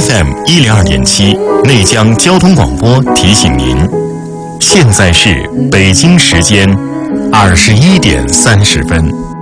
FM 102.7内江交通广播提醒您，现在是北京时间21点30分。